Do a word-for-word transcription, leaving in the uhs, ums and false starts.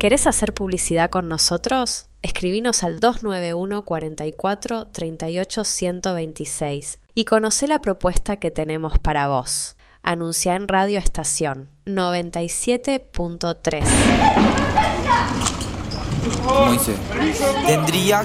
¿Querés hacer publicidad con nosotros? Escribinos al dos nueve uno, cuarenta y cuatro, treinta y ocho, ciento veintiséis y conocé la propuesta que tenemos para vos. Anuncia en Radio Estación noventa y siete punto tres. Moisés, tendría